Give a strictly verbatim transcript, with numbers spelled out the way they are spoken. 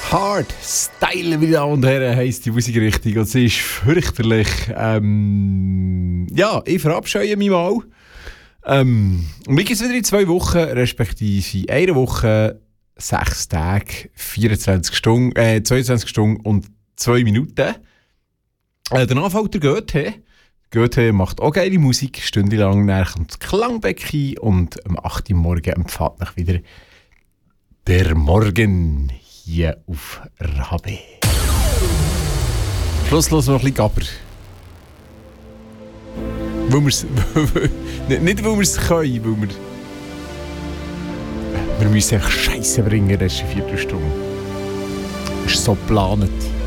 Hardstyle, meine Damen und Herren, heisst die Musikrichtung und sie ist fürchterlich. Ähm, ja, ich verabscheue mich mal. Ähm, und mir gibt es wieder in zwei Wochen, respektive in einer Woche, sechs Tage, vierundzwanzig Stunden, äh, zweiundzwanzig Stunden und zwei Minuten. Äh, danach fällt der Goethe. Goethe macht auch geile Musik, stundenlang, dann kommt das Klangbecken und am acht Uhr morgen empfängt mich wieder der Morgen hier auf Rabe. Schlusslos noch ein bisschen Gabber. Weil wir's, nicht, weil wir es können, weil wir... Wir müssen einfach Scheiße bringen, das ist eine Viertelstunde. Das ist so geplant.